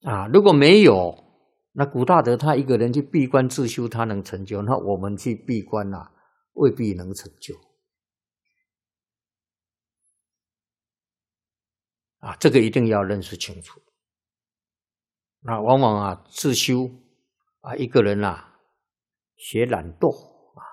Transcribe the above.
如果没有，那古大德他一个人去闭关自修，他能成就，那我们去闭关未必能成就。这个一定要认识清楚。那往往自修一个人学懒惰。